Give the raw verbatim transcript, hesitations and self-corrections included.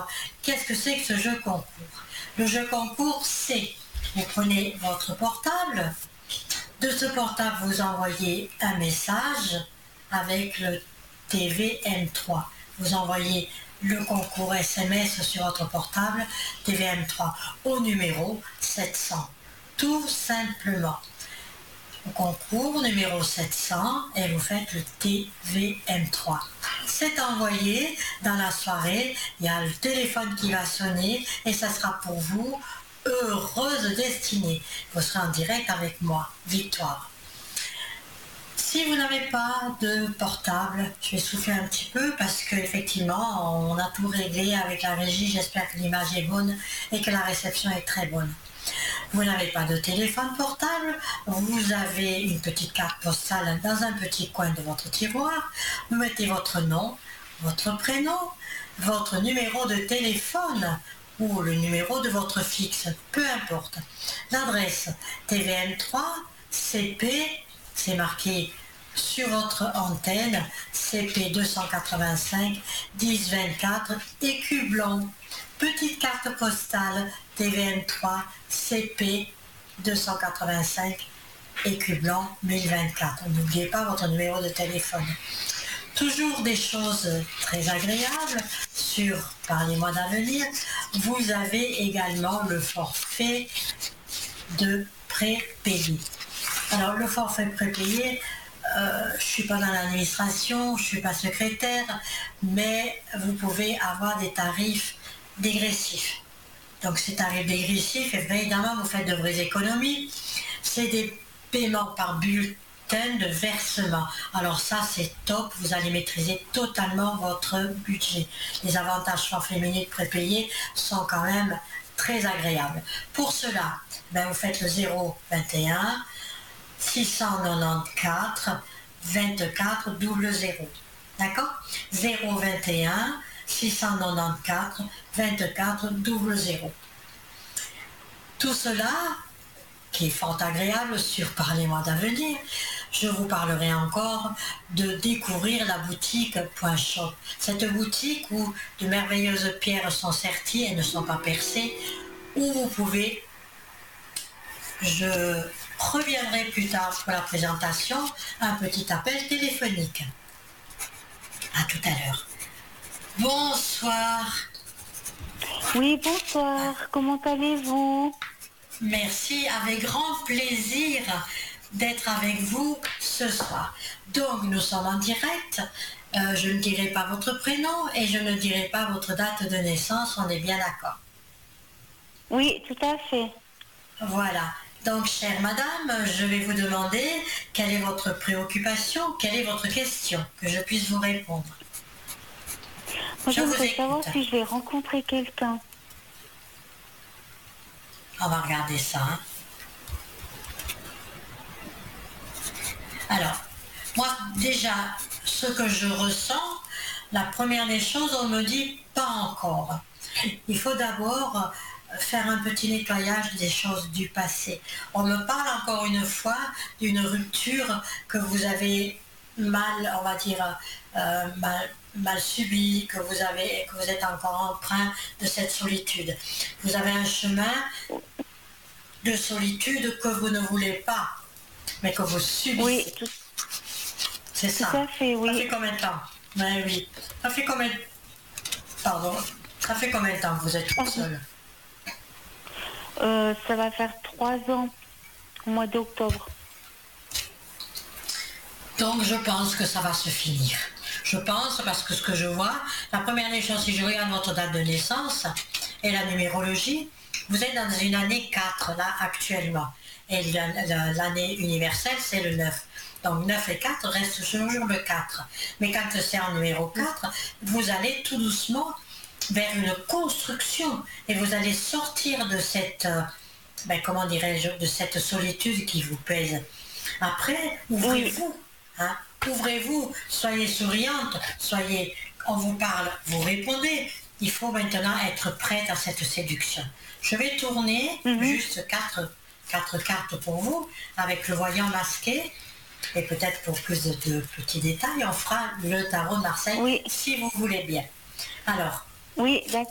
Alors, qu'est-ce que c'est que ce jeu concours? Le jeu concours, c'est, vous prenez votre portable, de ce portable, vous envoyez un message avec le T V M trois. Vous envoyez le concours S M S sur votre portable T V M trois au numéro sept cents. Tout simplement. Au concours numéro sept cents et vous faites le T V M trois. C'est envoyé dans la soirée, il y a le téléphone qui va sonner et ça sera pour vous heureuse destinée. Vous serez en direct avec moi, Victoire. Si vous n'avez pas de portable, je vais souffler un petit peu parce qu'effectivement, on a tout réglé avec la régie. J'espère que l'image est bonne et que la réception est très bonne. Vous n'avez pas de téléphone portable, vous avez une petite carte postale dans un petit coin de votre tiroir. Vous mettez votre nom, votre prénom, votre numéro de téléphone ou le numéro de votre fixe, peu importe. L'adresse T V M trois C P, c'est marqué sur votre antenne, C P deux cent quatre-vingt-cinq dix vingt-quatre, Écublon. Petite carte postale T V M trois C P deux cent quatre-vingt-cinq, Écublon mille vingt-quatre. N'oubliez pas votre numéro de téléphone. Toujours des choses très agréables sur Parlez-moi d'avenir. Vous avez également le forfait de prépayé. Alors le forfait prépayé, euh, je ne suis pas dans l'administration, je ne suis pas secrétaire, mais vous pouvez avoir des tarifs dégressifs. Donc ces tarifs dégressifs, évidemment, vous faites de vraies économies. C'est des paiements par bulletin de versement. Alors ça, c'est top, vous allez maîtriser totalement votre budget. Les avantages forfaits minutes prépayés sont quand même très agréables. Pour cela, ben, vous faites le zéro vingt et un six cent quatre-vingt-quatorze vingt-quatre zéro zéro. D'accord? zéro vingt et un six cent quatre-vingt-quatorze vingt-quatre zéro zéro. Tout cela, qui est fort agréable sur Parlez-moi d'avenir, je vous parlerai encore de découvrir la boutique Point Shop. Cette boutique où de merveilleuses pierres sont serties et ne sont pas percées, où vous pouvez, je reviendrai plus tard pour la présentation, un petit appel téléphonique. À tout à l'heure. Bonsoir. Oui, bonsoir. Comment allez-vous? Merci, avec grand plaisir d'être avec vous ce soir. Donc, nous sommes en direct. Euh, je ne dirai pas votre prénom et je ne dirai pas votre date de naissance. On est bien d'accord? Oui, tout à fait. Voilà. Donc, chère madame, je vais vous demander quelle est votre préoccupation, quelle est votre question, que je puisse vous répondre. Moi, je voudrais savoir si je vais rencontrer quelqu'un. On va regarder ça. Hein. Alors, moi, déjà, ce que je ressens, la première des choses, on me dit pas encore. Il faut d'abord faire un petit nettoyage des choses du passé. On me parle encore une fois d'une rupture que vous avez mal, on va dire, euh, mal, mal subie, que vous avez, que vous êtes encore empreint de cette solitude. Vous avez un chemin de solitude que vous ne voulez pas, mais que vous subissez. Oui, tout... c'est ça. Tout à fait, oui. Ça fait combien de temps? Ben oui. Ça fait combien de... Pardon. Ça fait combien de temps que vous êtes toute seule? euh, Ça va faire trois ans, au mois d'octobre. Donc je pense que ça va se finir. Je pense, parce que ce que je vois, la première des choses, si je regarde votre date de naissance et la numérologie, vous êtes dans une année quatre, là, actuellement. Et l'année universelle, c'est le neuf. Donc neuf et quatre restent toujours le quatre. Mais quand c'est en numéro quatre, vous allez tout doucement vers une construction. Et vous allez sortir de cette, ben, comment dirais-je, de cette solitude qui vous pèse. Après, ouvrez-vous. Hein, ouvrez-vous, soyez souriante, soyez, on vous parle, vous répondez. Il faut maintenant être prête à cette séduction. Je vais tourner mm-hmm. juste quatre, quatre cartes pour vous, avec le voyant masqué, et peut-être pour plus de, de petits détails, on fera le tarot de Marseille, oui. Si vous voulez bien. Alors, oui, d'accord.